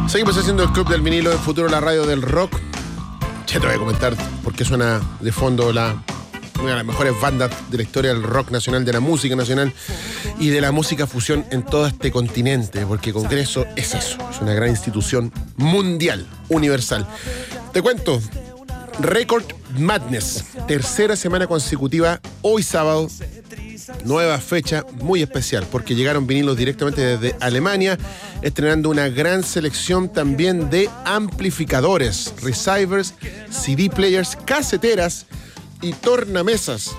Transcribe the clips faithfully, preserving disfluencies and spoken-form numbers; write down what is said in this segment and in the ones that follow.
Seguimos haciendo el Club del Vinilo, en Futuro la radio del rock. Ya te voy a comentar por qué suena de fondo la, una de las mejores bandas de la historia del rock nacional, de la música nacional y de la música fusión en todo este continente, porque Congreso es eso, es una gran institución mundial, universal. Te cuento, Record Madness, tercera semana consecutiva, hoy sábado, nueva fecha muy especial, porque llegaron vinilos directamente desde Alemania, estrenando una gran selección también de amplificadores, receivers, C D players, caseteras y tornamesas.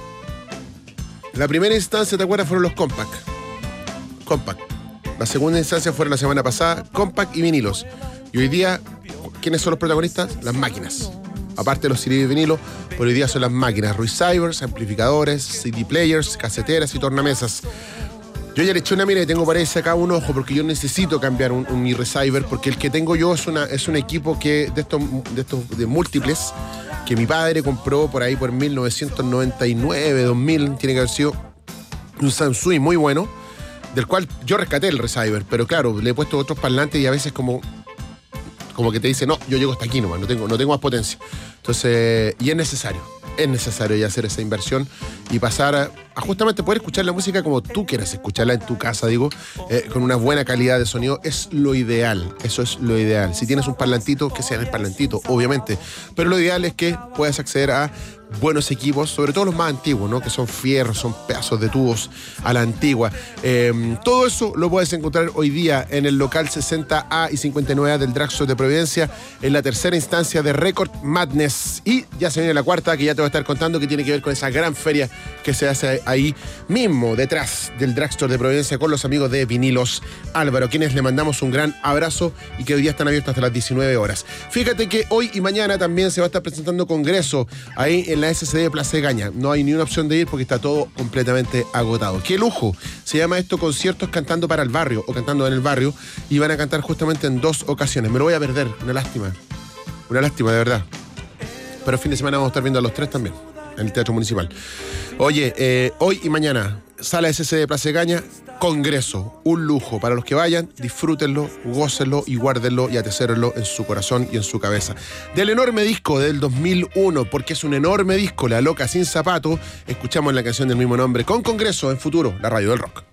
La primera instancia, ¿te acuerdas? Fueron los compact. Compact. La segunda instancia fueron la semana pasada, compact y vinilos. Y hoy día, ¿quiénes son los protagonistas? Las máquinas. Aparte de los C D de vinilo, por hoy día son las máquinas, receivers, amplificadores, C D players, caseteras y tornamesas. Yo ya le eché una mira y tengo parece acá un ojo, porque yo necesito cambiar un, un, mi receiver, porque el que tengo yo es, una, es un equipo que de estos, de estos de múltiples que mi padre compró por ahí por mil novecientos noventa y nueve, dos mil, tiene que haber sido un Samsung muy bueno, del cual yo rescaté el receiver, pero claro, le he puesto otros parlantes y a veces como... como que te dice, no, yo llego hasta aquí nomás, no tengo, no tengo más potencia. Entonces, y es necesario, es necesario ya hacer esa inversión y pasar a, a justamente poder escuchar la música como tú quieras escucharla en tu casa, digo, eh, con una buena calidad de sonido, es lo ideal, eso es lo ideal. Si tienes un parlantito, que sea el parlantito, obviamente, pero lo ideal es que puedas acceder a buenos equipos, sobre todo los más antiguos, ¿no? Que son fierros, son pedazos de tubos a la antigua. Eh, todo eso lo puedes encontrar hoy día en el local sesenta A y cincuenta y nueve A del Dragstore de Providencia, en la tercera instancia de Record Madness. Y ya se viene la cuarta, que ya te voy a estar contando, que tiene que ver con esa gran feria que se hace ahí mismo, detrás del Dragstore de Providencia, con los amigos de Vinilos Álvaro, quienes le mandamos un gran abrazo y que hoy día están abiertos hasta las diecinueve horas. Fíjate que hoy y mañana también se va a estar presentando Congreso ahí en la S C D de Plaza de Gaña. No hay ni una opción de ir porque está todo completamente agotado. ¡Qué lujo! Se llama esto Conciertos Cantando para el Barrio o Cantando en el Barrio, y van a cantar justamente en dos ocasiones. Me lo voy a perder, una lástima. Una lástima, de verdad. Pero el fin de semana vamos a estar viendo a los tres también en el Teatro Municipal. Oye, eh, hoy y mañana, Sala S C D de Plaza de Gaña, Congreso, un lujo para los que vayan, disfrútenlo, gócenlo y guárdenlo y atesórenlo en su corazón y en su cabeza. Del enorme disco del dos mil uno, porque es un enorme disco, La Loca Sin Zapato, escuchamos la canción del mismo nombre con Congreso en Futuro, la radio del rock.